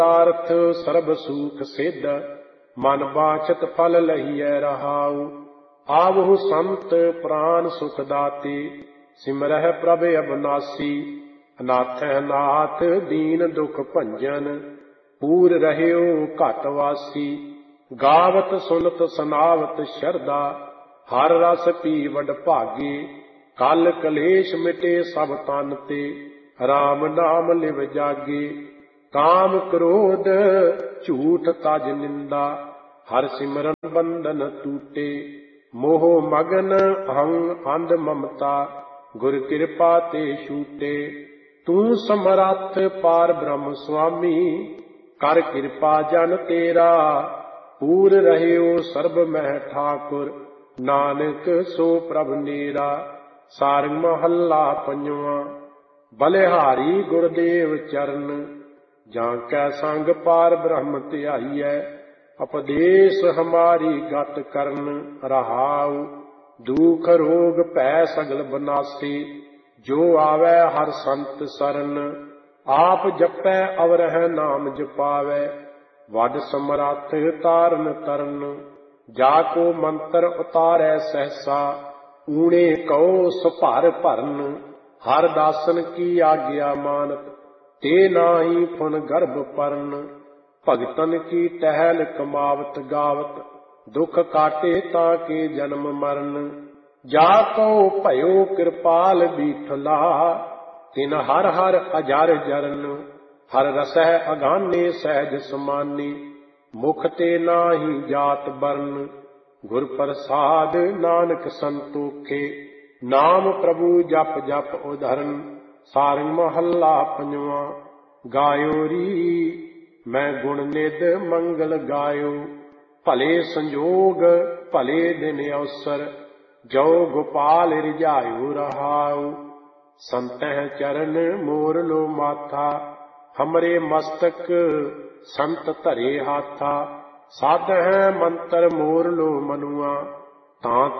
अर्थ SERB सुख सिद्ध, मन बाछत फल लहिए रहाऊ। आवहु संत प्राण सुख दाते, सिमरह प्रभ अविनाशी। अनाथ नाथ दीन दुख भंजन, पूर रहियो घट वासी। गावत सुनत सनावत शरदा, हर रस पी वड भागे। कल कलेश मिटे सब तन ते, राम नाम लिव जागे। काम क्रोध झूठ तज निंदा, हर सिमरन बंधन टूटे। मोह मगन अहं अंध ममता, गुर कृपा ते छूटे। तू समरथ पार ब्रह्म स्वामी, कर कृपा जन तेरा। पूर रहियो सर्ब मह ठाकुर, नानक सो प्रभ नेरा। सारंग महला पंजवा। बलिहारी गुरदेव चरण, जांकै संग पार ब्रह्म ध्याईਐ। उपदेश हमारी गत करन रहाऊ। दुख रोग भै सगल बनासी, जो आवै हर संत सरन। आप जपै अवरह नाम जपावै, वड समरथ तारन तरन। जाको मंत्र उतारै सहसा, ऊणे कहो सुभर भरन। हर दासन की आज्ञा मानत, ते नाही फुन गर्भ परन। भगतन की टहल कमावत गावत, दुख काटे ताके जन्म मरण। जाको भयो कृपाल बीठला, तिन हर हर अजर जरन। हर रसह अगाने सहज समानी, मुख ते नाही जात बरन। गुर प्रसाद नानक संतोखे, नाम प्रभु जप जप उधरन। सारंग महला पंजवा। गायो री मैं गुण निध मंगल गायो, भले संजोग भले दिन अवसर। जो गोपाल रिझायो रहाऊ, संतह चरण मोर लो माथा। हमरे मस्तक संत धरे हाथा, साधह मंत्र मोर लो मनुआ। तां